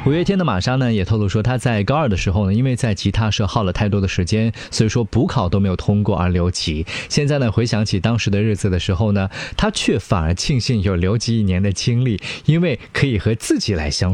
五月天的玛莎呢也透露说，她在高二的时候呢，因为在吉他社耗了太多的时间，所以说补考都没有通过而留级。现在呢回想起当时的日子的时候呢，她却反而庆幸有留级1年的经历，因为可以和自己来相